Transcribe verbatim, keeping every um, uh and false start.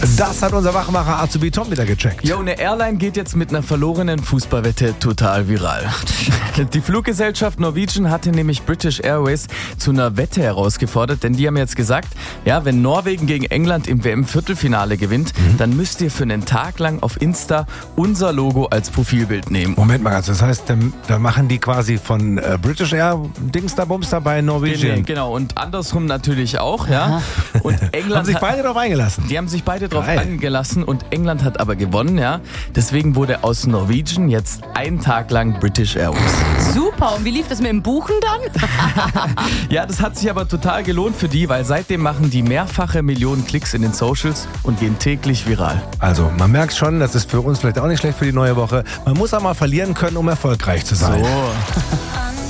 Das hat unser Wachmacher Azubi Tom wieder gecheckt. Jo, eine Airline geht jetzt mit einer verlorenen Fußballwette total viral. Die Fluggesellschaft Norwegian hatte nämlich British Airways zu einer Wette herausgefordert, denn die haben jetzt gesagt, ja, wenn Norwegen gegen England im W M-Viertelfinale gewinnt, mhm. dann müsst ihr für einen Tag lang auf Insta unser Logo als Profilbild nehmen. Moment mal ganz, das heißt, dann, dann machen die quasi von äh, British Air Dings da Bums dabei Norwegian. Genau, und andersrum natürlich auch, ja. Und England haben sich beide hat, darauf eingelassen. Die haben sich beide darauf Geil. eingelassen und England hat aber gewonnen, ja. Deswegen wurde aus Norwegian jetzt ein Tag lang British Airways. Super, und wie lief das mit dem Buchen dann? Ja, das hat sich aber total gelohnt für die, weil seitdem machen die mehrfache Millionen Klicks in den Socials und gehen täglich viral. Also, man merkt schon, das ist für uns vielleicht auch nicht schlecht für die neue Woche. Man muss auch mal verlieren können, um erfolgreich zu sein. So.